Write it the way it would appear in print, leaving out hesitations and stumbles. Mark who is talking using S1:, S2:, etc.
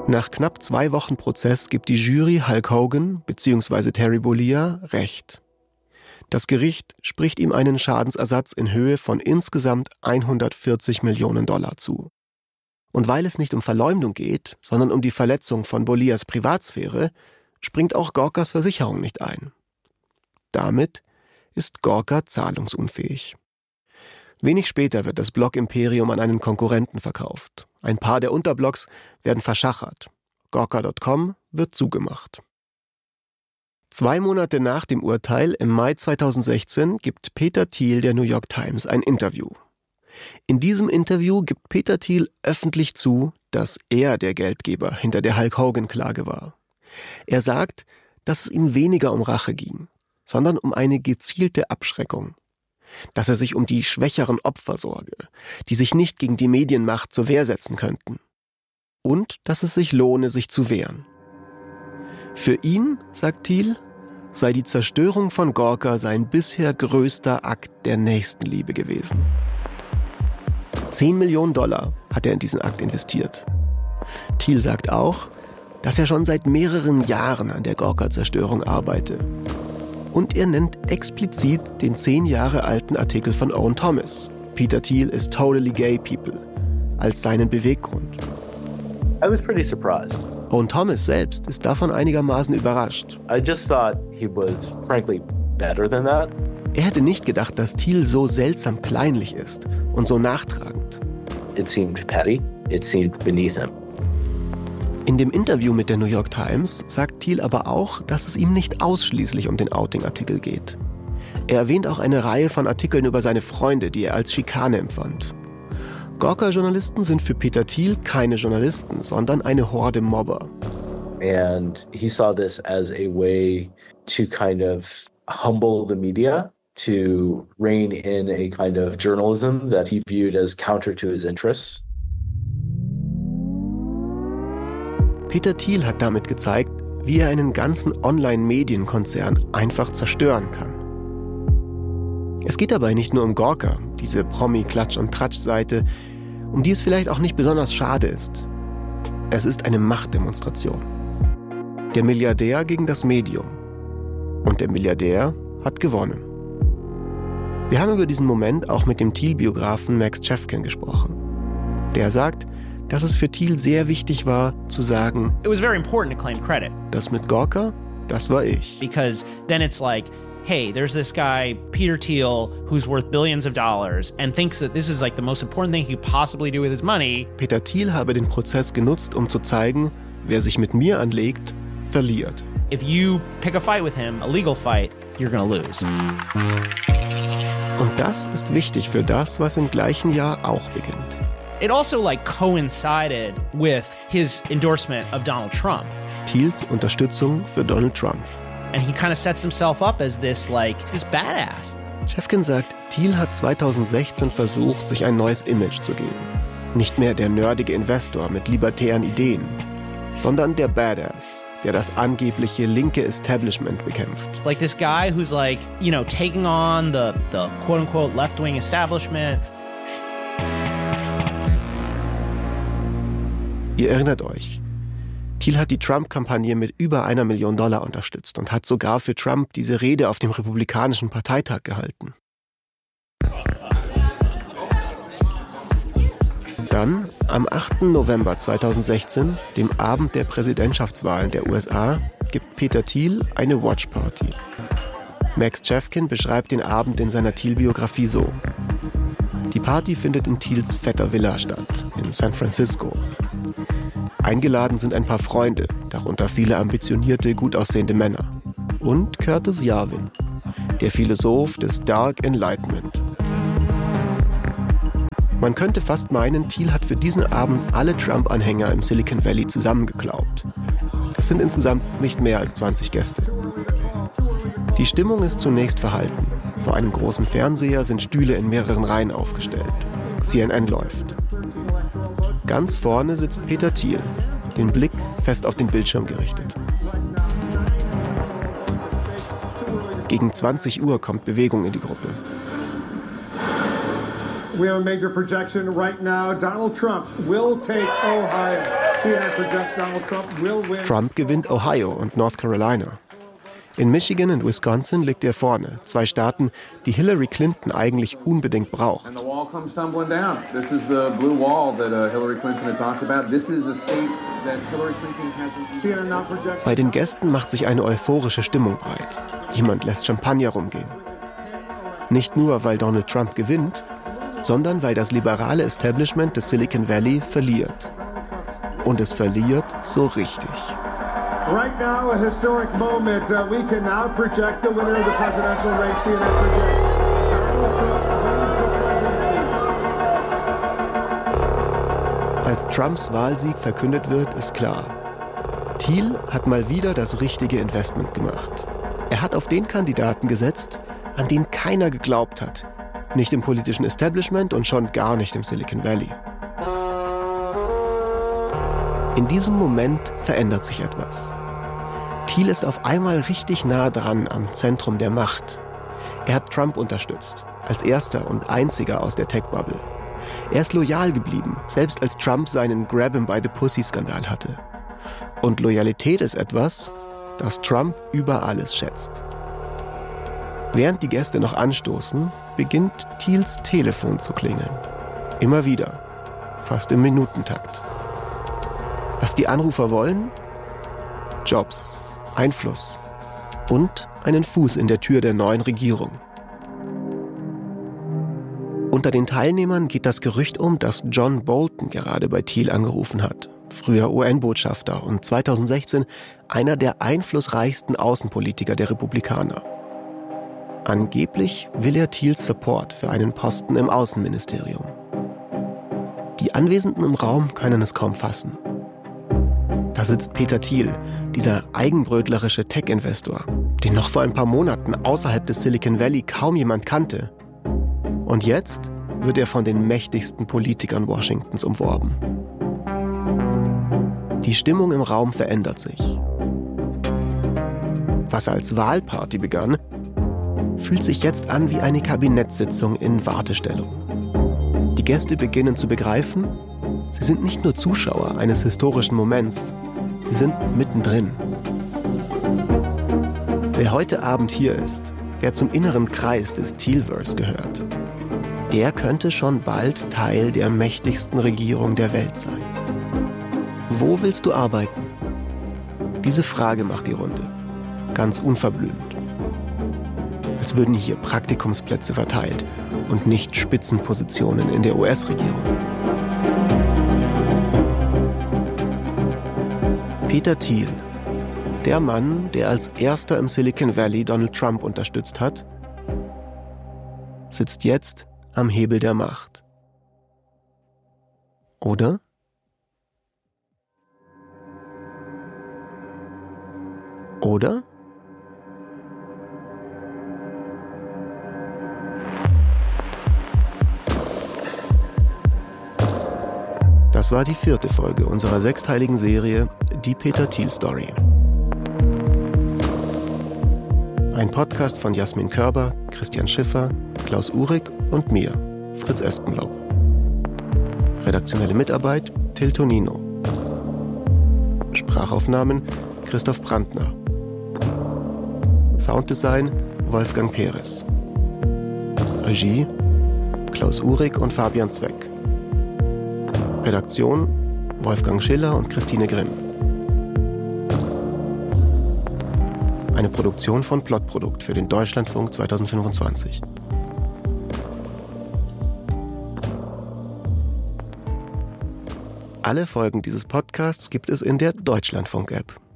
S1: Nach knapp 2 Wochen Prozess gibt die Jury Hulk Hogan bzw. Terry Bollea Recht. Das Gericht spricht ihm einen Schadensersatz in Höhe von insgesamt $140 Millionen zu. Und weil es nicht um Verleumdung geht, sondern um die Verletzung von Bolleas Privatsphäre, springt auch Gorkas Versicherung nicht ein. Damit ist Gorka zahlungsunfähig. Wenig später wird das Blog-Imperium an einen Konkurrenten verkauft. Ein paar der Unterblocks werden verschachert. Gorka.com wird zugemacht. 2 Monate nach dem Urteil, im Mai 2016, gibt Peter Thiel der New York Times ein Interview. In diesem Interview gibt Peter Thiel öffentlich zu, dass er der Geldgeber hinter der Hulk Hogan-Klage war. Er sagt, dass es ihm weniger um Rache ging, sondern um eine gezielte Abschreckung. Dass er sich um die schwächeren Opfer sorge, die sich nicht gegen die Medienmacht zur Wehr setzen könnten. Und dass es sich lohne, sich zu wehren. Für ihn, sagt Thiel, sei die Zerstörung von Gorka sein bisher größter Akt der Nächstenliebe gewesen. $10 Millionen hat er in diesen Akt investiert. Thiel sagt auch, dass er schon seit mehreren Jahren an der Gorka-Zerstörung arbeite. Und er nennt explizit den 10 Jahre alten Artikel von Owen Thomas, Peter Thiel is totally gay people, als seinen Beweggrund.
S2: I was pretty surprised.
S1: Owen Thomas selbst ist davon einigermaßen überrascht.
S2: I just thought he was frankly better than that.
S1: Er hätte nicht gedacht, dass Thiel so seltsam kleinlich ist und so nachtragend.
S2: It seemed petty. It seemed beneath him.
S1: In dem Interview mit der New York Times sagt Thiel aber auch, dass es ihm nicht ausschließlich um den Outing-Artikel geht. Er erwähnt auch eine Reihe von Artikeln über seine Freunde, die er als Schikane empfand. Gorka-Journalisten sind für Peter Thiel keine Journalisten, sondern eine Horde Mobber.
S2: And he saw this as a way to kind of humble the media, to rein in a kind of journalism that he viewed as counter to his interests.
S1: Peter Thiel hat damit gezeigt, wie er einen ganzen Online-Medienkonzern einfach zerstören kann. Es geht dabei nicht nur um Gorka, diese Promi-Klatsch- und Tratsch-Seite, um die es vielleicht auch nicht besonders schade ist. Es ist eine Machtdemonstration. Der Milliardär gegen das Medium. Und der Milliardär hat gewonnen. Wir haben über diesen Moment auch mit dem Thiel-Biografen Max Chefkin gesprochen. Der sagt, dass es für Thiel sehr wichtig war, zu sagen,
S3: it was very important to claim credit.
S1: Das mit Gorka, das war ich.
S3: Because then it's like, hey, there's this guy, Peter Thiel, who's worth billions of dollars and thinks that this is like the most important thing he could possibly do with his money.
S1: Peter Thiel habe den Prozess genutzt, um zu zeigen, wer sich mit mir anlegt, verliert.
S3: If you pick a fight with him, a legal fight, you're gonna lose.
S1: Und das ist wichtig für das, was im gleichen Jahr auch beginnt.
S3: It also coincided with his endorsement of Donald Trump.
S1: Thiels Unterstützung für Donald Trump.
S3: And he kind of sets himself up as this badass.
S1: Chefkin sagt, Thiel hat 2016 versucht, sich ein neues Image zu geben. Nicht mehr der nerdige Investor mit libertären Ideen, sondern der Badass, der das angebliche linke Establishment bekämpft.
S3: Like this guy who's taking on the quote-unquote left-wing establishment.
S1: Ihr erinnert euch, Thiel hat die Trump-Kampagne mit über $1 Million unterstützt und hat sogar für Trump diese Rede auf dem Republikanischen Parteitag gehalten. Dann, am 8. November 2016, dem Abend der Präsidentschaftswahlen der USA, gibt Peter Thiel eine Watchparty. Max Chefkin beschreibt den Abend in seiner Thiel-Biografie so. Die Party findet in Thiels fetter Villa statt, in San Francisco. Eingeladen sind ein paar Freunde, darunter viele ambitionierte, gut aussehende Männer. Und Curtis Yarvin, der Philosoph des Dark Enlightenment. Man könnte fast meinen, Thiel hat für diesen Abend alle Trump-Anhänger im Silicon Valley zusammengeklaubt. Das sind insgesamt nicht mehr als 20 Gäste. Die Stimmung ist zunächst verhalten. Vor einem großen Fernseher sind Stühle in mehreren Reihen aufgestellt. CNN läuft. Ganz vorne sitzt Peter Thiel, den Blick fest auf den Bildschirm gerichtet. Gegen 20 Uhr kommt Bewegung in die Gruppe.
S4: We have a major projection right now. Donald Trump will take Ohio.
S1: Trump gewinnt Ohio und North Carolina. In Michigan und Wisconsin liegt er vorne, 2 Staaten, die Hillary Clinton eigentlich unbedingt braucht. Bei den Gästen macht sich eine euphorische Stimmung breit. Jemand lässt Champagner rumgehen. Nicht nur, weil Donald Trump gewinnt, sondern weil das liberale Establishment des Silicon Valley verliert. Und es verliert so richtig.
S4: Right now, a historic moment. We can now project the winner of the presidential race. CNN projects Donald Trump wins the presidency.
S1: Als Trumps Wahlsieg verkündet wird, ist klar: Thiel hat mal wieder das richtige Investment gemacht. Er hat auf den Kandidaten gesetzt, an den keiner geglaubt hat. Nicht im politischen Establishment und schon gar nicht im Silicon Valley. In diesem Moment verändert sich etwas. Thiel ist auf einmal richtig nah dran am Zentrum der Macht. Er hat Trump unterstützt, als erster und einziger aus der Tech-Bubble. Er ist loyal geblieben, selbst als Trump seinen Grab-him-by-the-Pussy-Skandal hatte. Und Loyalität ist etwas, das Trump über alles schätzt. Während die Gäste noch anstoßen, beginnt Thiels Telefon zu klingeln. Immer wieder, fast im Minutentakt. Was die Anrufer wollen? Jobs, Einfluss und einen Fuß in der Tür der neuen Regierung. Unter den Teilnehmern geht das Gerücht um, dass John Bolton gerade bei Thiel angerufen hat, früher UN-Botschafter und 2016 einer der einflussreichsten Außenpolitiker der Republikaner. Angeblich will er Thiels Support für einen Posten im Außenministerium. Die Anwesenden im Raum können es kaum fassen. Da sitzt Peter Thiel, dieser eigenbrötlerische Tech-Investor, den noch vor ein paar Monaten außerhalb des Silicon Valley kaum jemand kannte. Und jetzt wird er von den mächtigsten Politikern Washingtons umworben. Die Stimmung im Raum verändert sich. Was als Wahlparty begann, fühlt sich jetzt an wie eine Kabinettssitzung in Wartestellung. Die Gäste beginnen zu begreifen, sie sind nicht nur Zuschauer eines historischen Moments, sie sind mittendrin. Wer heute Abend hier ist, wer zum inneren Kreis des Thielverse gehört, der könnte schon bald Teil der mächtigsten Regierung der Welt sein. Wo willst du arbeiten? Diese Frage macht die Runde, ganz unverblümt. Als würden hier Praktikumsplätze verteilt und nicht Spitzenpositionen in der US-Regierung. Peter Thiel, der Mann, der als erster im Silicon Valley Donald Trump unterstützt hat, sitzt jetzt am Hebel der Macht. Oder? Oder? Das war die 4. Folge unserer 6-teiligen Serie Die Peter Thiel Story. Ein Podcast von Jasmin Körber, Christian Schiffer, Klaus Uhrig und mir, Fritz Espenlaub. Redaktionelle Mitarbeit Till Tonino. Sprachaufnahmen Christoph Brandner. Sounddesign Wolfgang Perez. Regie Klaus Uhrig und Fabian Zweck. Redaktion Wolfgang Schiller und Christine Grimm. Eine Produktion von Plotprodukt für den Deutschlandfunk 2025. Alle Folgen dieses Podcasts gibt es in der Deutschlandfunk-App.